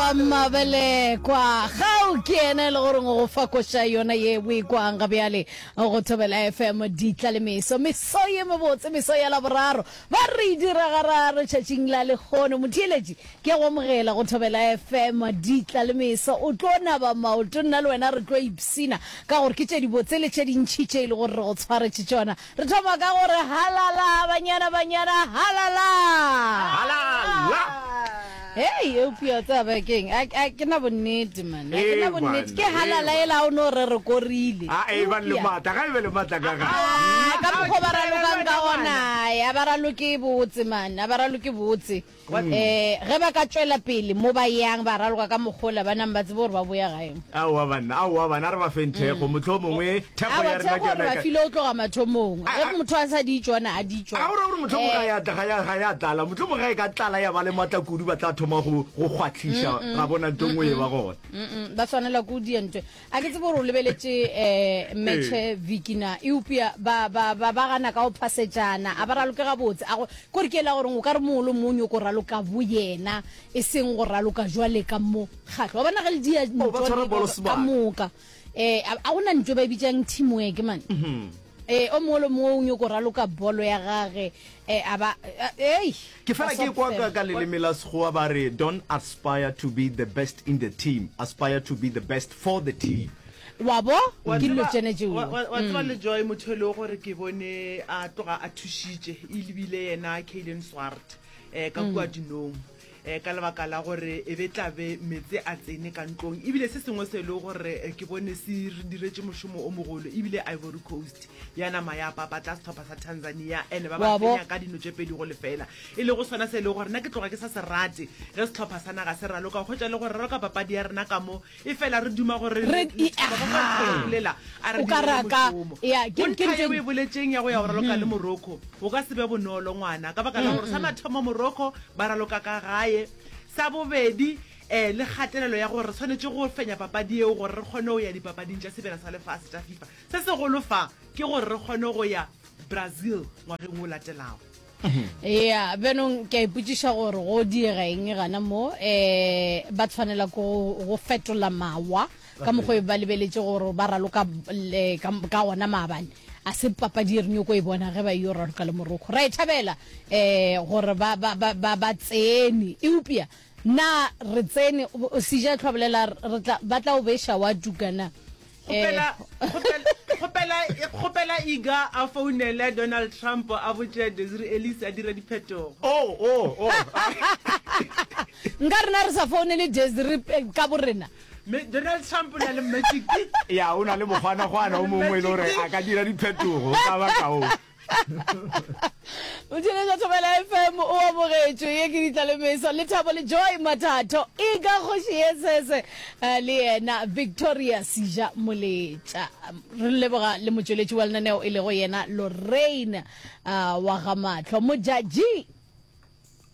ba mabele kwa gao ke ene le gore go fa koša yona ye we kwa nga bjale go thobela FM ditla le meso ye mebotse meso ya la boraro ba re dira gararo tšatšing la le kgono motheletši ke go mogela go thobela FM ditla le meso o tlona ba maoto nna le wena re tlo ipsina ka gore ke tše dibotse le tše dintšhi tše ile gore re go tshwaretše tšona re thoma ka gore halala banyana halala hey upia tsaba keng a ke na bonnete man ke na bonnete ke halala ela o no re korile ba le mata ga le mata ka go bara lo ka ona ya bara lo ke botse man a bara lo ke botse ge ba ka tswela pele mo ba yang ba raloka ka mogola ba nang ba tsebo re ba boya gae awa bana re ba fente go motho mongwe theko ya rena ke ba filo tlo ga mathomong ge motho a sa di tswana a di tswana a re motho mo ga ya tala motho mo ga e ka tala ya ba le mata kudu ba tla thoma go khwatlisha ra bona ntongwe ba gona ba tshwanela go di ntwe a ke tsebo re lebeletse meche vikina eupia ba gana ka o phasetsana a ba raloka ga botse a go re ke la gore o ka re molo monyo go raloka boyena e seng go raloka jwale ka mo khatlo ba bona ga le dia ntwe ka moka a gona ntwe ba bitsang teamwork man o molo monyo go raloka bolo ya gage aba ke fela ke kwa ka leleme la sekgowa ba re don't aspire to be the best in the team, aspire to be the best for the team. Wabo ke lo tsenetse wa tswa le joy mothelo gore ke bone a toga a thushitse e lebile yena Kayden Swart ka kwa dinong ka lebaka la gore e betlabe metse a tsene ka ntlong ebile se sengwe se le gore ke bone se re diretse moshomo o mogolo ebile Ivory Coast yana maya papa tla stoppa sa Tanzania ene ba ba tsenya ka dino tse pedi go lefela e le go swana se le gore nna ke tloga ke sa se rate re se tlhopha sana ga se raloka go tla le gore roka papa di ya rena ka mo e fela re duma gore re lela a re karaka ya ke we boletseng ya go ya raloka le Morocco o ka se be bonolo ngwana ka baka la gore sa mathomo Morocco ba raloka ka gae sa bobedi le khatelelo ya gore tshwanetse go fenya papadi eo gore re kgone go ya dipapading tša sebela sa lefase tša FIFA se se go lofa ke gore re kgone go ya Brazil ngwageng o latelago ya benong ke iputsisha gore go diega eng gana mo ba tshwanela go fetola mawa ka mogwe ba lebeletse gore ba raloka ka ona maabane a se papadi re nyoko e bona ge ba yo raloka le Morocco ra e thabela gore ba tsene eupia na re tsene o sija tlhobolela ba tla o besha wa dukana Khopela iga a founela Donald Trump a botse Desiree Ellis a dira diphetogo nka rena re sa founele Desiree ka borena Donald Trump na le magic ya una le mogwana o mongwe le gore a ka dira diphetogo ka ba kao o tsene ja thobela FM o amogetswe ye ke ditla le meso le Thabo le Joy Mathato e ka khoshi yesese le yena Victoria Sija Moletša re leboga le motsweletši wa lenaneo e le go yena Lorraine wa Gamatlo mojaji